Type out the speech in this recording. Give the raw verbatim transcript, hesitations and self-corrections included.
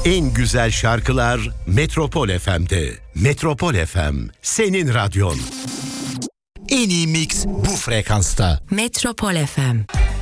En güzel şarkılar Metropol F M'de. Metropol F M, senin radyon. En iyi mix bu frekansta. Metropol F M.